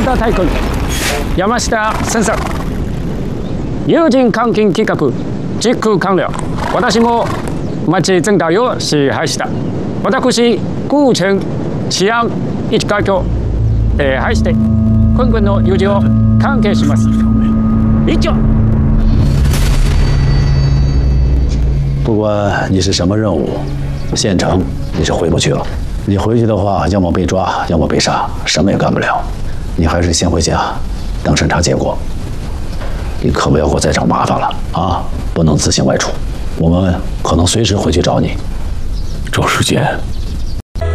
田大君、山下先生、友人監禁企画実行完了。私も町全体を支配した。私、空前治安一環境、配して今後の有事を関係します。以上。 不管你是什么任务，县城你是回不去了。你回去的话，要么被抓，要么被杀，什么也干不了。你还是先回家，等审查结果。你可不要给我再找麻烦了啊！不能自行外出，我们可能随时回去找你。 周书记。